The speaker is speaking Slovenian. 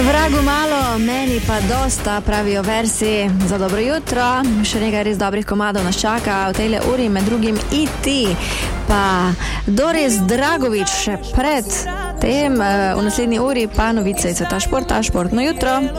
Vragu malo, meni pa dosta, pravijo versi za dobro jutro. Še nekaj res dobrih komadov nas čaka v tejle uri, med drugim E.T. pa Doris Dragovič še pred tem, v naslednji uri pa novice iz sveta športa, športno jutro.